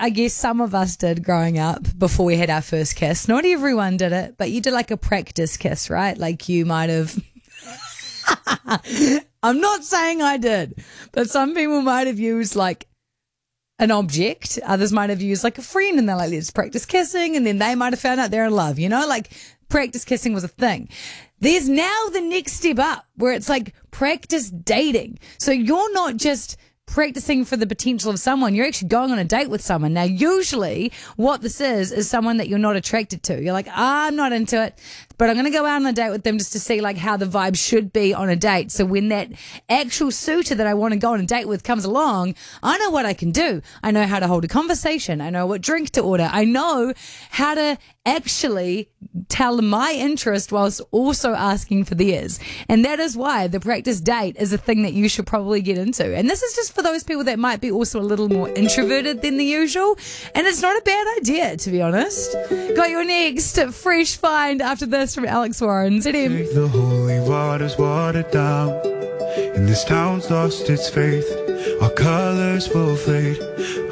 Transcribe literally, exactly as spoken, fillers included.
I guess some of us did growing up before we had our first kiss. Not everyone did it, but you did like a practice kiss, right? Like you might have. I'm not saying I did, but some people might have used like an object. Others might have used like a friend and they're like, let's practice kissing. And then they might have found out they're in love, you know, like practice kissing was a thing. There's now the next step up where it's like practice dating. So you're not just practicing for the potential of someone, you're actually going on a date with someone. Now, usually what this is, is someone that you're not attracted to. You're like, ah, I'm not into it, but I'm going to go out on a date with them just to see like how the vibe should be on a date. So when that actual suitor that I want to go on a date with comes along, I know what I can do. I know how to hold a conversation. I know what drink to order. I know how to actually tell my interest whilst also asking for theirs. And that is why the practice date is a thing that you should probably get into. And this is just for those people that might be also a little more introverted than the usual. And it's not a bad idea, to be honest. Got your next fresh find after this from Alex Warren. Z M. The holy water's watered down, and this town's lost its faith. Our colors will fade.